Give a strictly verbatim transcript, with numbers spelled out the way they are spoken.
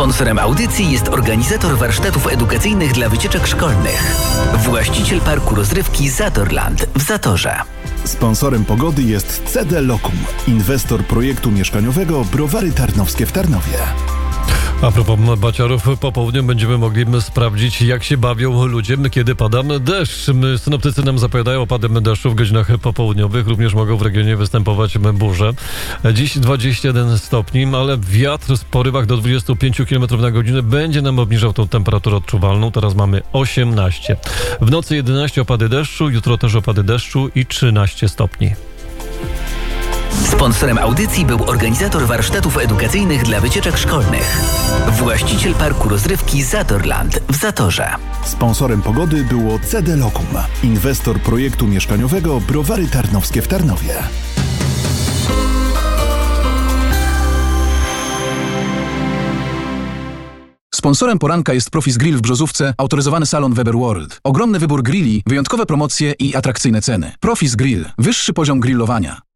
Sponsorem audycji jest organizator warsztatów edukacyjnych dla wycieczek szkolnych. Właściciel parku rozrywki Zatorland w Zatorze. Sponsorem pogody jest C D Lokum, inwestor projektu mieszkaniowego Browary Tarnowskie w Tarnowie. A propos baciarów, po południu będziemy mogli sprawdzić, jak się bawią ludzie, kiedy pada deszcz. Synoptycy nam zapowiadają opadem deszczu w godzinach popołudniowych. Również mogą w regionie występować burze. Dziś dwadzieścia jeden stopni, ale wiatr w porywach do dwudziestu pięciu kilometrów na godzinę będzie nam obniżał tą temperaturę odczuwalną. Teraz mamy osiemnaście. W nocy jedenaście opady deszczu, jutro też opady deszczu i trzynaście stopni. Sponsorem audycji był organizator warsztatów edukacyjnych dla wycieczek szkolnych. Właściciel parku rozrywki Zatorland w Zatorze. Sponsorem pogody było C D Lokum, inwestor projektu mieszkaniowego Browary Tarnowskie w Tarnowie. Sponsorem poranka jest Profis Grill w Brzozówce, autoryzowany salon Weber World. Ogromny wybór grilli, wyjątkowe promocje i atrakcyjne ceny. Profis Grill. Wyższy poziom grillowania.